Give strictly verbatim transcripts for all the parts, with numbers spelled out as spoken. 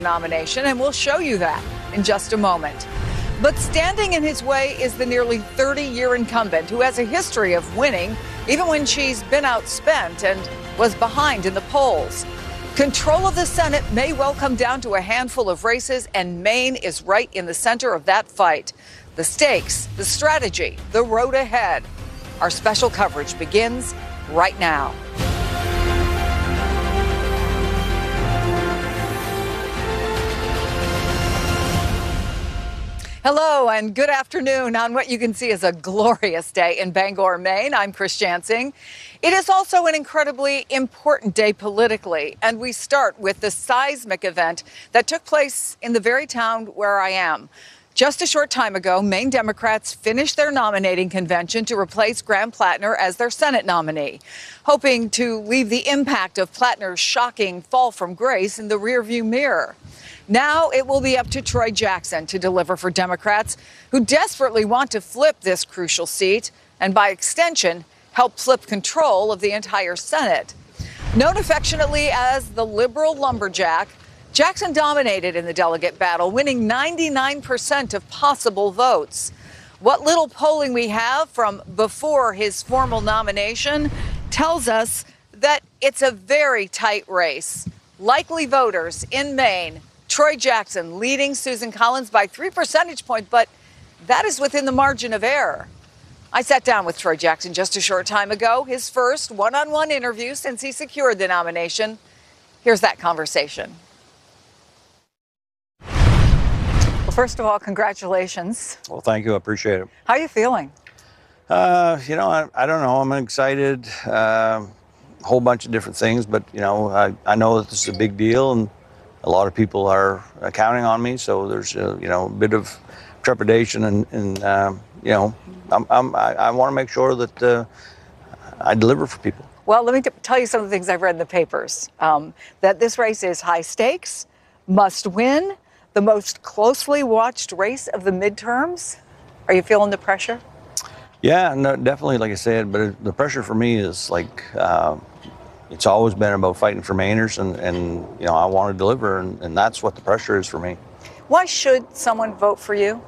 nomination, and we'll show you that in just a moment. But standing in his way is the nearly thirty-year incumbent who has a history of winning, even when she's been outspent and was behind in the polls. Control of the Senate may well come down to a handful of races, and Maine is right in the center of that fight. The stakes, the strategy, the road ahead. Our special coverage begins right now. Hello and good afternoon on what you can see is a glorious day in Bangor, Maine. I'm Chris Jansing. It is also an incredibly important day politically, and we start with the seismic event that took place in the very town where I am. Just a short time ago, Maine Democrats finished their nominating convention to replace Graham Plattner as their Senate nominee, hoping to leave the impact of Plattner's shocking fall from grace in the rearview mirror. Now it will be up to Troy Jackson to deliver for Democrats who desperately want to flip this crucial seat and, by extension, help flip control of the entire Senate. Known affectionately as the liberal lumberjack, Jackson dominated in the delegate battle, winning ninety-nine percent of possible votes. What little polling we have from before his formal nomination tells us that it's a very tight race. Likely voters in Maine, Troy Jackson leading Susan Collins by three percentage points, but that is within the margin of error. I sat down with Troy Jackson just a short time ago, his first one-on-one interview since he secured the nomination. Here's that conversation. Well, first of all, congratulations. Well, thank you. I appreciate it. How are you feeling? Uh, you know, I, I don't know. I'm excited. Uh, a whole bunch of different things, but, you know, I, I know that this is a big deal, and a lot of people are counting on me, so there's a, you know, a bit of trepidation, and, and uh, you know, I'm, I'm, I, I want to make sure that uh, I deliver for people. Well, let me t- tell you some of the things I've read in the papers. Um, that this race is high stakes, must win, the most closely watched race of the midterms. Are you feeling the pressure? Yeah, no, definitely, like I said, but it, the pressure for me is like, uh, it's always been about fighting for Mainers, and, and you know, I want to deliver, and, and that's what the pressure is for me. Why should someone vote for you?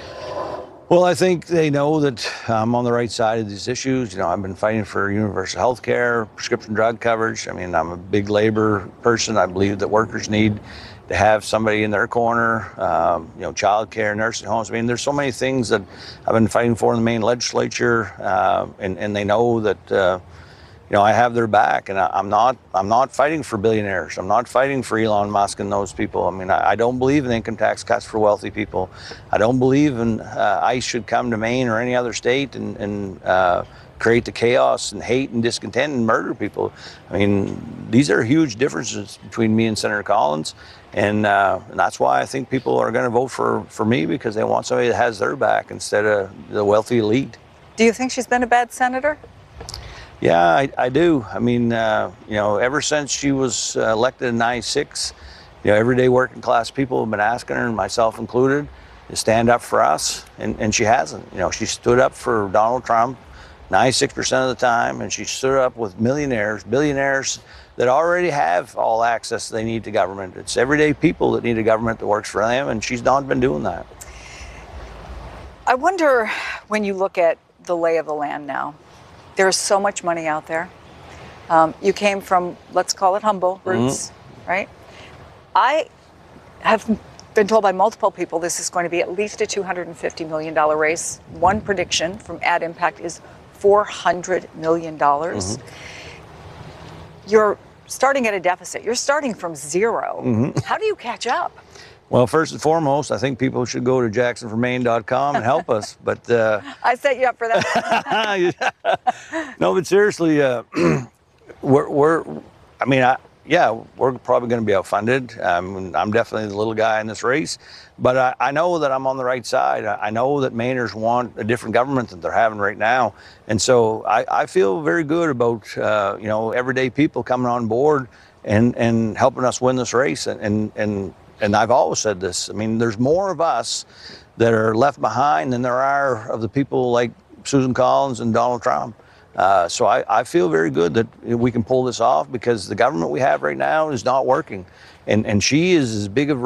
Well, I think they know that I'm on the right side of these issues. You know, I've been fighting for universal health care, prescription drug coverage. I mean, I'm a big labor person. I believe that workers need to have somebody in their corner, um, you know, child care, nursing homes. I mean, there's so many things that I've been fighting for in the Maine legislature, uh, and, and they know that, uh, you know, I have their back, and I, I'm not I'm not fighting for billionaires. I'm not fighting for Elon Musk and those people. I mean, I, I don't believe in income tax cuts for wealthy people. I don't believe in uh, ICE should come to Maine or any other state and, and uh, create the chaos and hate and discontent and murder people. I mean, these are huge differences between me and Senator Collins, and, uh, and that's why I think people are going to vote for, for me, because they want somebody that has their back instead of the wealthy elite. Do you think she's been a bad senator? Yeah, I, I do. I mean, uh, you know, ever since she was uh, elected in ninety-six, you know, everyday working class people have been asking her, and myself included, to stand up for us, and, and she hasn't. You know, she stood up for Donald Trump ninety-six percent of the time, and she stood up with millionaires, billionaires that already have all access they need to government. It's everyday people that need a government that works for them, and she's not been doing that. I wonder, when you look at the lay of the land now, there's so much money out there. Um, you came from, let's call it humble roots, mm-hmm. right? I have been told by multiple people this is going to be at least a two hundred fifty million dollars race. One prediction from Ad Impact is four hundred million dollars. Mm-hmm. You're starting at a deficit. You're starting from zero. Mm-hmm. How do you catch up? Well, first and foremost, I think people should go to jackson for maine dot com and help us. But uh, I set you up for that. No, but seriously, uh, we're, we're, I mean, I, yeah, we're probably going to be outfunded. Um, I'm definitely the little guy in this race, but I, I know that I'm on the right side. I, I know that Mainers want a different government than they're having right now, and so I, I feel very good about uh, you know, everyday people coming on board and and helping us win this race. And and and, and I've always said this. I mean, there's more of us that are left behind than there are of the people like Susan Collins and Donald Trump. Uh, so I, I feel very good that we can pull this off because the government we have right now is not working. And, and she is as big of a